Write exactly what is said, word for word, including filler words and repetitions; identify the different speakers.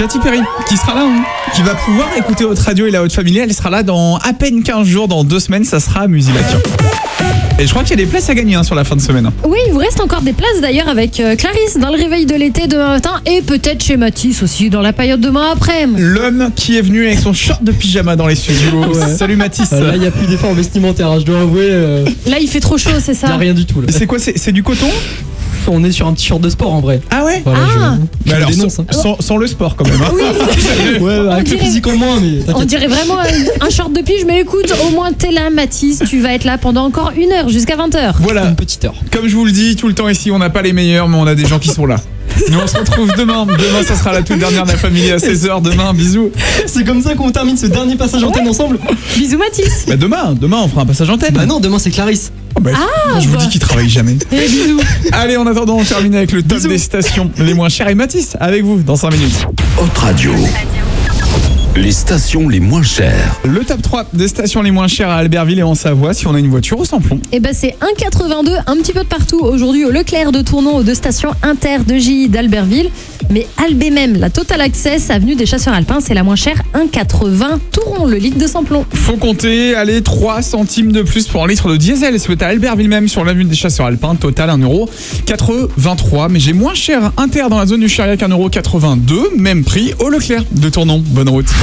Speaker 1: Katy Perry, qui sera là, hein, qui va pouvoir écouter votre radio et la haute famille. Elle sera là dans à peine quinze jours, dans deux semaines, ça sera à Musilac. Et je crois qu'il y a des places à gagner hein, sur la fin de semaine.
Speaker 2: Oui, il vous reste encore des places d'ailleurs avec euh, Clarisse dans le réveil de l'été demain matin et peut-être chez Mathis aussi dans la période demain après.
Speaker 1: L'homme qui est venu avec son short de pyjama dans les studios.
Speaker 3: Ouais.
Speaker 1: Salut Mathis.
Speaker 3: Euh, là, il n'y a plus d'efforts vestimentaires, hein, je dois avouer. Euh,
Speaker 2: Là, il fait trop chaud, c'est
Speaker 3: Il n'y a
Speaker 2: ça?
Speaker 3: rien du tout. Là.
Speaker 1: C'est quoi, c'est, c'est du coton?
Speaker 3: On est sur un petit short de sport en vrai.
Speaker 1: Ah ouais?
Speaker 3: Voilà,
Speaker 2: Ah.
Speaker 3: je, je
Speaker 1: Bah alors,
Speaker 3: dénonce.
Speaker 1: sans,
Speaker 3: Hein.
Speaker 1: sans, sans le sport quand même. Hein.
Speaker 3: Ouais, avec le
Speaker 2: dirait-
Speaker 3: physique en moins, mais
Speaker 2: On
Speaker 3: t'inquiète.
Speaker 2: dirait vraiment un, un short de pige, mais écoute, au moins t'es là, Mathis, tu vas être là pendant encore une heure jusqu'à vingt heures.
Speaker 1: Voilà,
Speaker 3: Une petite heure.
Speaker 1: comme je vous le dis tout le temps ici, on n'a pas les meilleurs, mais on a des gens qui sont là. Nous on se retrouve demain. Demain, ça sera la toute dernière de la famille à seize heures. Demain, bisous.
Speaker 3: C'est comme ça qu'on termine ce dernier passage antenne ensemble.
Speaker 2: Bisous, Mathis.
Speaker 1: Bah demain, demain on fera un passage antenne.
Speaker 3: Bah non, demain c'est Clarisse.
Speaker 1: Oh bah, je vous
Speaker 2: bah.
Speaker 1: dis qu'il travaille jamais.
Speaker 2: Et bisous.
Speaker 1: Allez, en attendant, on termine avec le top
Speaker 3: Bisous.
Speaker 1: des stations les moins chères et Mathis avec vous dans cinq minutes.
Speaker 4: Haute Radio. Les stations les moins chères.
Speaker 1: Le top trois des stations les moins chères à Albertville et en Savoie si on a une voiture au samplon.
Speaker 2: Et ben c'est un virgule quatre-vingt-deux, un petit peu de partout aujourd'hui au Leclerc de Tournon, aux deux stations Inter de J I d'Albertville. Mais Albé même, la Total Access, avenue des Chasseurs Alpins, c'est la moins chère, un virgule quatre-vingts Touron, le litre de samplon.
Speaker 1: Faut compter, allez, trois centimes de plus pour un litre de diesel. Si vous êtes à Albertville même sur l'avenue des Chasseurs Alpins, total un euro quatre-vingt-trois. Mais j'ai moins cher Inter dans la zone du Chiriac, un euro quatre-vingt-deux. Même prix au Leclerc de Tournon. Bonne route.